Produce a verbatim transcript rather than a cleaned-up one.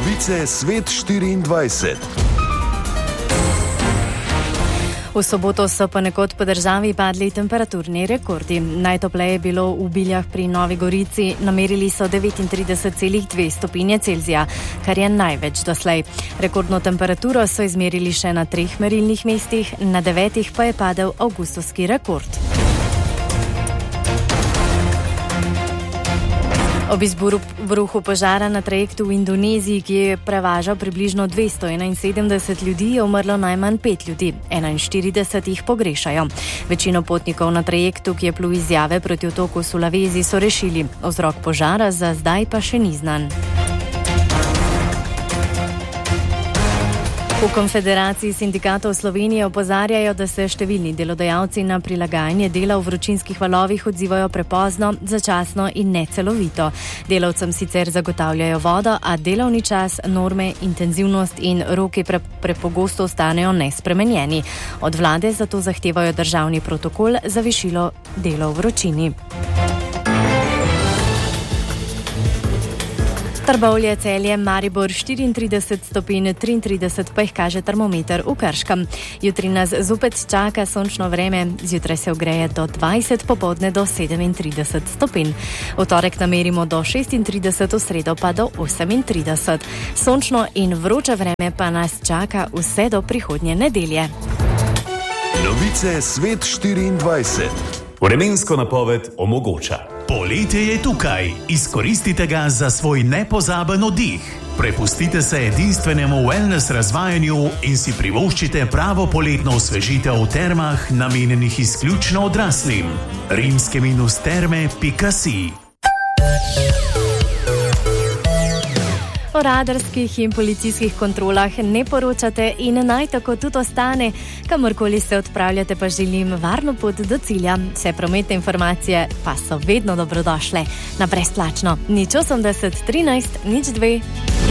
Novice Svet štiriindvajset. V soboto so ponekod po državi padli temperaturni rekordi. Najtopleje je bilo v Biljah pri Novi Gorici, namerili so devetintrideset celih dve stopinje Celzija, kar je največ doslej. Rekordno temperaturo so izmerili še na treh merilnih mestih, na devetih pa je padel avgustovski rekord. Ob izbruhu požara na trajektu v Indoneziji, ki je prevažal približno dvesto enainsedemdeset ljudi, je umrlo najmanj pet ljudi, enainštirideset jih pogrešajo. Večino potnikov na trajektu, ki je plul iz Jave proti otoku Sulawesi, so rešili. Vzrok požara za zdaj pa še ni znan. V Konfederaciji sindikatov Slovenije opozarjajo, da se številni delodajalci na prilagajanje dela v vročinskih valovih odzivajo prepozno, začasno in necelovito. Delavcem sicer zagotavljajo vodo, a delovni čas, norme, intenzivnost in roki pre, prepogosto ostanejo nespremenjeni. Od vlade zato zahtevajo državni protokol za višilo dela v vročini. Trbovlje, Celje, Maribor štiriintrideset stopinj, triintrideset pa jih kaže termometer v Krškem. Jutri nas zopet čaka sončno vreme, zjutraj se ogreje do dvajset, popoldne do sedemintrideset stopinj. V torek namerimo do šestintrideset, v sredo pa do osemintrideset. Sončno in vroče vreme pa nas čaka vse do prihodnje nedelje. Novice Svet štiriindvajset. Vremensko napoved omogoča. Poletje je tukaj. Izkoristite ga za svoj nepozaben oddih. Prepustite se edinstvenemu wellness razvajanju in si privoščite pravo poletno osvežitev v termah, namenjenih izključno odraslim. rimske minus terme pika si. O radarskih in policijskih kontrolah ne poročate in naj tako tudi ostane. Kamorkoli se odpravljate, pa želim varno pot do cilja. Vse prometne informacije pa so vedno dobrodošle. Na brezplačno nič osemdeset trinajst nič dve.